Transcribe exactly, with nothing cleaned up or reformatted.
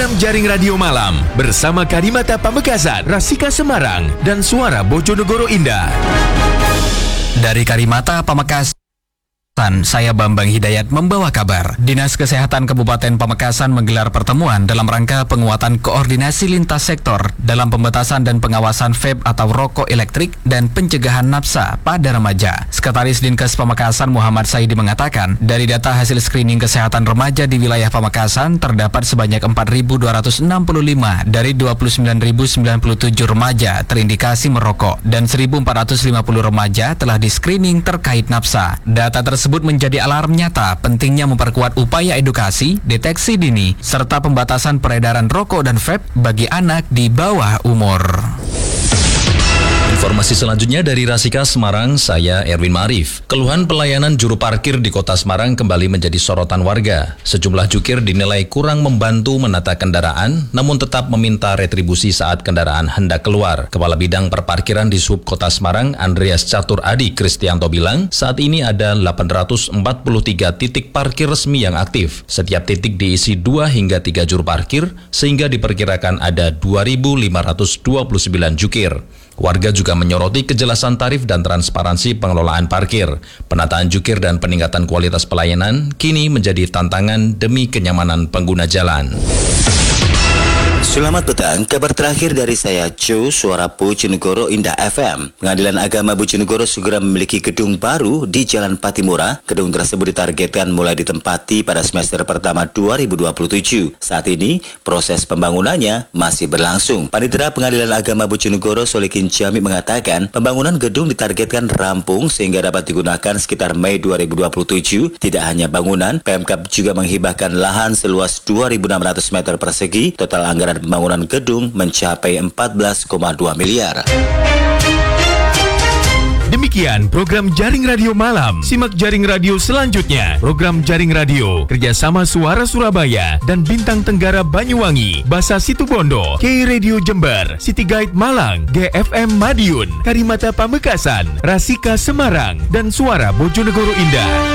program Jaring Radio Malam bersama Karimata Pamekasan, Rasika Semarang, dan Suara Bojonegoro Indah. Dari Karimata Pamekasan, saya Bambang Hidayat membawa kabar. Dinas Kesehatan Kabupaten Pamekasan menggelar pertemuan dalam rangka penguatan koordinasi lintas sektor dalam pembatasan dan pengawasan vape atau rokok elektrik dan pencegahan nafsa pada remaja. Sekretaris Dinkes Pamekasan Muhammad Saidi mengatakan, dari data hasil screening kesehatan remaja di wilayah Pamekasan terdapat sebanyak empat ribu dua ratus enam puluh lima dari dua puluh sembilan ribu sembilan puluh tujuh remaja terindikasi merokok dan seribu empat ratus lima puluh remaja telah di screening terkait nafsa. Data tersebut tersebut menjadi alarm nyata pentingnya memperkuat upaya edukasi, deteksi dini, serta pembatasan peredaran rokok dan vape bagi anak di bawah umur. Informasi selanjutnya dari Rasika Semarang, saya Erwin Marif. Keluhan pelayanan juru parkir di Kota Semarang kembali menjadi sorotan warga. Sejumlah jukir dinilai kurang membantu menata kendaraan, namun tetap meminta retribusi saat kendaraan hendak keluar. Kepala Bidang Perparkiran di Sub Kota Semarang, Andreas Catur Adi Kristianto bilang, saat ini ada delapan ratus empat puluh tiga titik parkir resmi yang aktif. Setiap titik diisi dua hingga tiga juru parkir, sehingga diperkirakan ada dua ribu lima ratus dua puluh sembilan jukir. Warga juga menyoroti kejelasan tarif dan transparansi pengelolaan parkir. Penataan jukir dan peningkatan kualitas pelayanan kini menjadi tantangan demi kenyamanan pengguna jalan. Selamat petang, kabar terakhir dari saya Joe, Suara Bojonegoro Indah F M. Pengadilan Agama Bojonegoro segera memiliki gedung baru di Jalan Patimura. Gedung tersebut ditargetkan mulai ditempati pada semester pertama dua ribu dua puluh tujuh. Saat ini, proses pembangunannya masih berlangsung. Panitera Pengadilan Agama Bojonegoro Solikin Jami mengatakan, pembangunan gedung ditargetkan rampung sehingga dapat digunakan sekitar Mei dua ribu dua puluh tujuh. Tidak hanya bangunan, Pemkab juga menghibahkan lahan seluas dua ribu enam ratus meter persegi. Total anggaran pembangunan gedung mencapai empat belas koma dua miliar. Demikian program Jaring Radio Malam. Simak Jaring Radio selanjutnya. Program Jaring Radio kerjasama Suara Surabaya dan Bintang Tenggara Banyuwangi, Basa Situbondo, K Radio Jember, City Guide Malang, G F M Madiun, Karimata Pamekasan, Rasika Semarang, dan Suara Bojonegoro Indah.